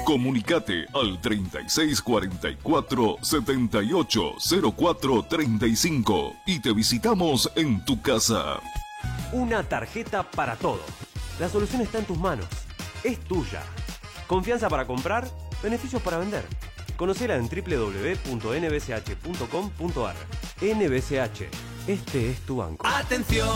Comunicate al 3644-780435 y te visitamos en tu casa. Una tarjeta para todo. La solución está en tus manos. Es tuya. Confianza para comprar, beneficios para vender. Conocela en www.nbsh.com.ar. NBCH. Este es tu banco. Atención,